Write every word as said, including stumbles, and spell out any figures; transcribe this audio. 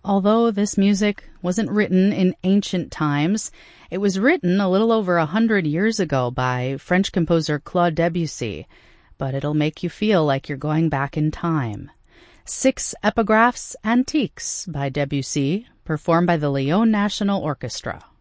Although this music wasn't written in ancient times, it was written a little over a hundred years ago by French composer Claude Debussy, but it'll make you feel like you're going back in time. Six Epigraphs Antiques by Debussy, performed by the Lyon National Orchestra.